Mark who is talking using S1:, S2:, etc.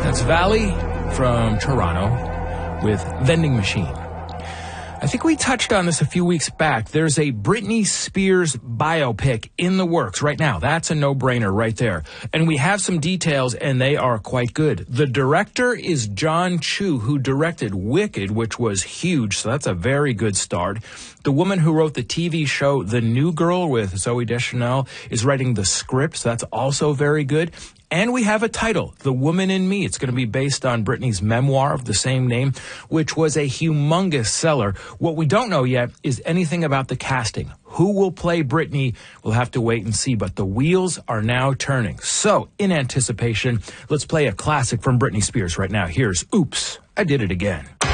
S1: That's Valley from Toronto with Vending Machine. I think we touched on this a few weeks back. There's a Britney Spears biopic in the works right now. That's a no-brainer right there. And we have some details, and they are quite good. The director is John Chu, who directed Wicked, which was huge, so that's a very good start. The woman who wrote the TV show The New Girl with Zooey Deschanel is writing the script, so that's also very good. And we have a title, The Woman in Me. It's going to be based on Britney's memoir of the same name, which was a humongous seller. What we don't know yet is anything about the casting. Who will play Britney? We'll have to wait and see, but the wheels are now turning. So, in anticipation, let's play a classic from Britney Spears right now. Here's Oops, I Did It Again.